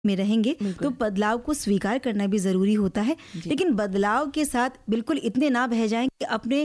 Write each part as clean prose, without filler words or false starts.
में रहेंगे तो बदलाव को स्वीकार करना भी ज़रूरी होता है, लेकिन बदलाव के साथ बिल्कुल इतने ना बह जाएं कि अपने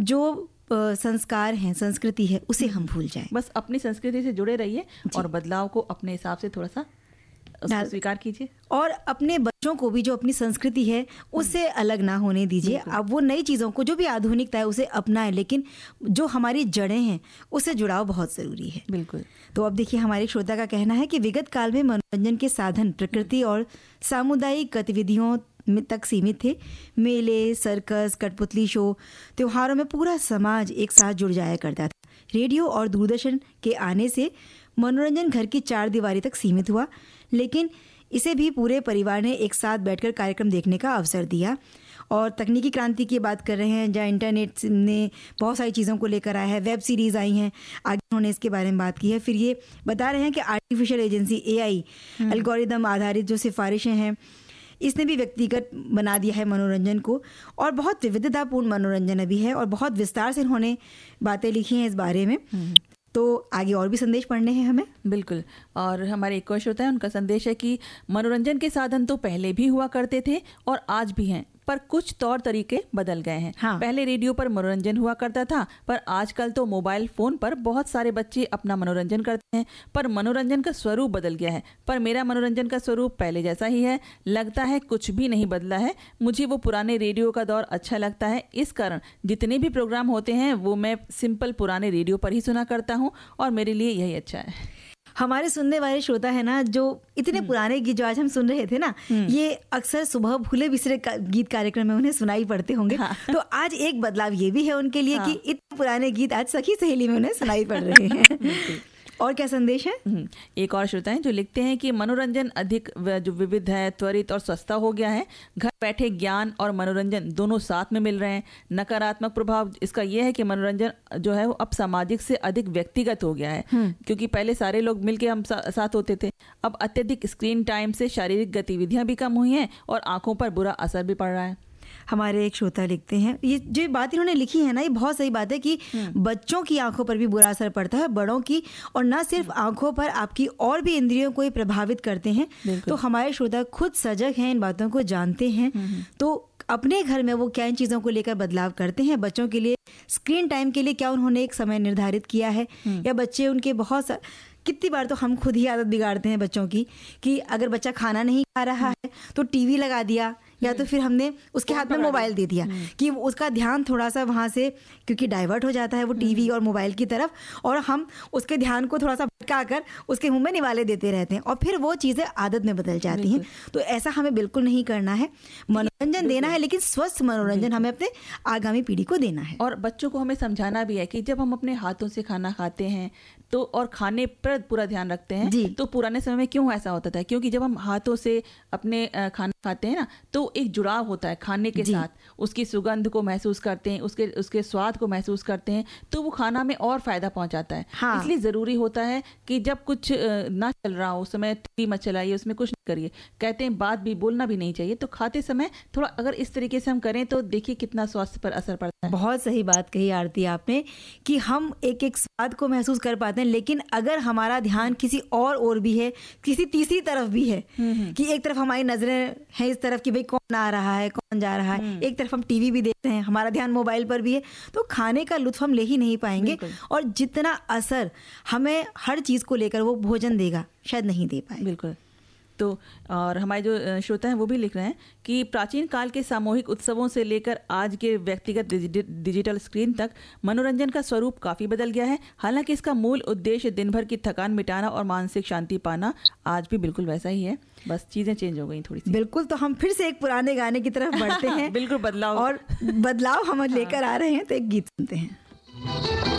जो संस्कार हैं, संस्कृति है, उसे हम भूल जाएं। बस अपनी संस्कृति से जुड़े रहिए और बदलाव को अपने हिसाब से थोड़ा सा स्वीकार कीजिए, और अपने बच्चों को भी जो अपनी संस्कृति है उससे अलग ना होने दीजिए। अब वो नई चीज़ों को, जो भी आधुनिकता है, उसे अपनाएं, लेकिन जो हमारी जड़ें हैं उससे जुड़ाव बहुत ज़रूरी है। बिल्कुल। तो अब देखिए, हमारे श्रोता का कहना है कि विगत काल में मनोरंजन के साधन प्रकृति और सामुदायिक गतिविधियों तक सीमित थे। मेले, सर्कस, कठपुतली शो, त्योहारों में पूरा समाज एक साथ जुड़ जाया करता था। रेडियो और दूरदर्शन के आने से मनोरंजन घर की 4 दीवारी तक सीमित हुआ, लेकिन इसे भी पूरे परिवार ने एक साथ बैठकर कार्यक्रम देखने का अवसर दिया। और तकनीकी क्रांति की बात कर रहे हैं, जहाँ इंटरनेट ने बहुत सारी चीज़ों को लेकर आया है, वेब सीरीज़ आई हैं, आगे उन्होंने इसके बारे में बात की है। फिर ये बता रहे हैं कि आर्टिफिशियल एजेंसी AI एल्गोरिदम आधारित जो सिफारिशें हैं, इसने भी व्यक्तिगत बना दिया है मनोरंजन को, और बहुत विविधतापूर्ण मनोरंजन अभी है, और बहुत विस्तार से इन्होंने बातें लिखी हैं इस बारे में। तो आगे और भी संदेश पढ़ने हैं हमें। बिल्कुल। और हमारे एक और श्रोता है, उनका संदेश है कि मनोरंजन के साधन तो पहले भी हुआ करते थे और आज भी हैं, पर कुछ तौर तरीके बदल गए हैं। पहले रेडियो पर मनोरंजन हुआ करता था, पर आजकल तो मोबाइल फोन पर बहुत सारे बच्चे अपना मनोरंजन करते हैं, पर मनोरंजन का स्वरूप बदल गया है। पर मेरा मनोरंजन का स्वरूप पहले जैसा ही है, लगता है कुछ भी नहीं बदला है। मुझे वो पुराने रेडियो का दौर अच्छा लगता है, इस कारण जितने भी प्रोग्राम होते हैं वो मैं सिंपल पुराने रेडियो पर ही सुना करता हूँ और मेरे लिए यही अच्छा है। हमारे सुनने वाले श्रोता है ना, जो इतने पुराने गीत जो आज हम सुन रहे थे ना, ये अक्सर सुबह भूले बिसरे गीत कार्यक्रम में उन्हें सुनाई पड़ते होंगे। तो आज एक बदलाव ये भी है उनके लिए कि इतने पुराने गीत आज सखी सहेली में उन्हें सुनाई पड़ रहे हैं। और क्या संदेश है? एक और श्रोता है जो लिखते हैं कि मनोरंजन अधिक जो विविध है, त्वरित और सस्ता हो गया है। घर बैठे ज्ञान और मनोरंजन दोनों साथ में मिल रहे हैं। नकारात्मक प्रभाव इसका यह है कि मनोरंजन जो है वो अब सामाजिक से अधिक व्यक्तिगत हो गया है, क्योंकि पहले सारे लोग मिलके हम साथ होते थे। अब अत्यधिक स्क्रीन टाइम से शारीरिक गतिविधियां भी कम हुई हैं और आंखों पर बुरा असर भी पड़ रहा है। हमारे एक श्रोता लिखते हैं, ये जो बात इन्होंने लिखी है ना, ये बहुत सही बात है कि बच्चों की आंखों पर भी बुरा असर पड़ता है, बड़ों की, और ना सिर्फ आंखों पर, आपकी और भी इंद्रियों को प्रभावित करते हैं। तो हमारे श्रोता खुद सजग हैं, इन बातों को जानते हैं, तो अपने घर में वो क्या इन चीज़ों को लेकर बदलाव करते हैं। बच्चों के लिए स्क्रीन टाइम के लिए क्या उन्होंने एक समय निर्धारित किया है, या बच्चे उनके कितनी बार तो हम खुद ही आदत बिगाड़ते हैं बच्चों की, कि अगर बच्चा खाना नहीं खा रहा है तो टीवी लगा दिया, या तो फिर हमने उसके हाथ में मोबाइल दे दिया कि उसका ध्यान थोड़ा सा वहाँ से, क्योंकि डाइवर्ट हो जाता है वो टीवी और मोबाइल की तरफ, और हम उसके ध्यान को थोड़ा सा भटका कर उसके मुंह में निवाले देते रहते हैं, और फिर वो चीज़ें आदत में बदल जाती हैं। तो ऐसा हमें बिल्कुल नहीं करना है। मनोरंजन देना है, लेकिन स्वस्थ मनोरंजन हमें अपने आगामी पीढ़ी को देना है। और बच्चों को हमें समझाना भी है कि जब हम अपने हाथों से खाना खाते हैं तो, और खाने पर पूरा ध्यान रखते हैं, तो पुराने समय में क्यों ऐसा होता था, क्योंकि जब हम हाथों से अपने खाना खाते हैं ना, तो एक जुड़ाव होता है खाने के साथ, उसकी सुगंध को महसूस करते हैं, उसके स्वाद को महसूस करते हैं, तो वो खाना में और फायदा पहुंचाता है। इसलिए जरूरी होता है कि जब कुछ ना चल रहा हो उस समय टीवी मत चलाइए, उसमें कुछ नहीं करिए। कहते हैं बात भी बोलना भी नहीं चाहिए, तो खाते समय थोड़ा अगर इस तरीके से हम करें तो देखिए कितना स्वास्थ्य पर असर पड़ता है। बहुत सही बात कही आरती आपने, कि हम एक एक स्वाद को महसूस कर पाते हैं, लेकिन अगर हमारा ध्यान किसी और भी है, किसी तीसरी तरफ भी है, कि एक तरफ हमारी नजरें हैं इस तरफ कि भाई कौन आ रहा है, कौन जा रहा है, एक तरफ हम टीवी भी देखते हैं, हमारा ध्यान मोबाइल पर भी है, तो खाने का लुत्फ हम ले ही नहीं पाएंगे, और जितना असर हमें हर चीज को लेकर वो भोजन देगा शायद नहीं दे पाए। बिल्कुल। तो और हमारे जो श्रोता हैं वो भी लिख रहे हैं कि प्राचीन काल के सामूहिक उत्सवों से लेकर आज के व्यक्तिगत डिजिटल स्क्रीन तक मनोरंजन का स्वरूप काफ़ी बदल गया है। हालांकि इसका मूल उद्देश्य दिन भर की थकान मिटाना और मानसिक शांति पाना आज भी बिल्कुल वैसा ही है, बस चीज़ें चेंज हो गई थोड़ी सी। बिल्कुल। तो हम फिर से एक पुराने गाने की तरफ बढ़ते हैं। बिल्कुल, बदलाव हम लेकर आ रहे हैं, तो एक गीत सुनते हैं।